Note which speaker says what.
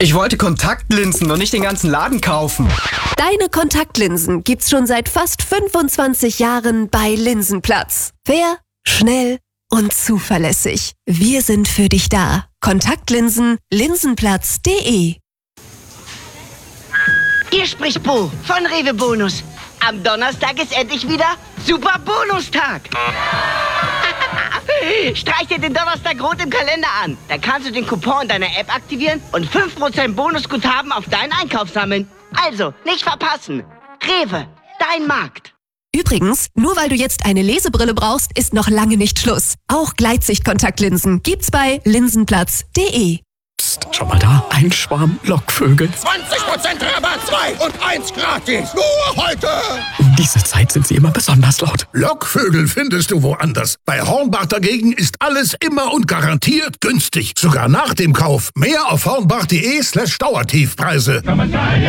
Speaker 1: Ich wollte Kontaktlinsen und nicht den ganzen Laden kaufen.
Speaker 2: Deine Kontaktlinsen gibt's schon seit fast 25 Jahren bei Linsenplatz. Fair, schnell und zuverlässig. Wir sind für dich da. Kontaktlinsen, linsenplatz.de.
Speaker 3: Hier spricht Bo von Rewe Bonus. Am Donnerstag ist endlich wieder Super Bonustag. Streich dir den Donnerstag rot im Kalender an. Dann kannst du den Coupon in deiner App aktivieren und 5% Bonusguthaben auf deinen Einkauf sammeln. Also, nicht verpassen. Rewe, dein Markt.
Speaker 2: Übrigens, nur weil du jetzt eine Lesebrille brauchst, ist noch lange nicht Schluss. Auch Gleitsichtkontaktlinsen gibt's bei linsenplatz.de.
Speaker 4: Psst, schau mal da, ein Schwarm Lockvögel.
Speaker 5: 20% Rabatt, 2 und 1 gratis. Nur heute.
Speaker 4: Um diese Zeit sind sie immer besonders laut.
Speaker 5: Lockvögel findest du woanders. Bei Hornbach dagegen ist alles immer und garantiert günstig. Sogar nach dem Kauf. Mehr auf hornbach.de/Dauertiefpreise.